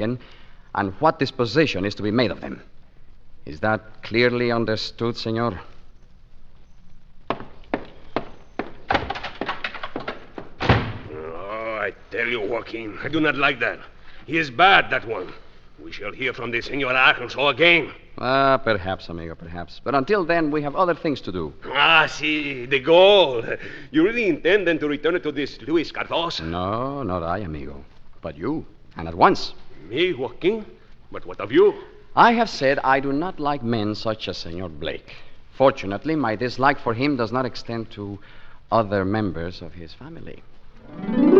taken and what disposition is to be made of them. Is that clearly understood, senor? Oh, I tell you, Joaquin, I do not like that. He is bad, that one. We shall hear from the Senor Arkansas again. Perhaps, amigo, perhaps. But until then, we have other things to do. Ah, see, the gold. You really intend then to return it to this Luis Cardosa? No, not I, amigo. But you, and at once. Me, Joaquin? But what of you? I have said I do not like men such as Senor Blake. Fortunately, my dislike for him does not extend to other members of his family.